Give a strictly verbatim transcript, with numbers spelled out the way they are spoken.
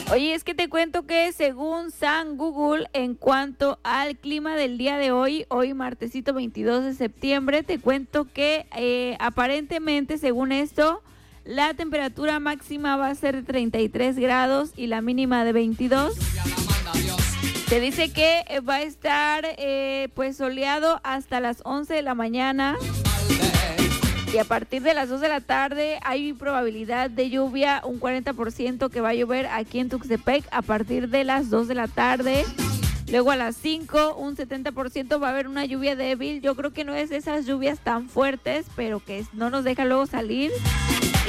Oye, es que te cuento que según San Google, en cuanto al clima del día de hoy, hoy martesito veintidós de septiembre, te cuento que eh, aparentemente, según esto, la temperatura máxima va a ser de treinta y tres grados y la mínima de veintidós. Se dice que va a estar eh, pues soleado hasta las once de la mañana. Y a partir de las dos de la tarde hay probabilidad de lluvia, un cuarenta por ciento que va a llover aquí en Tuxtepec a partir de las dos de la tarde. Luego a las cinco, un setenta por ciento va a haber una lluvia débil. Yo creo que no es de esas lluvias tan fuertes, pero que no nos deja luego salir.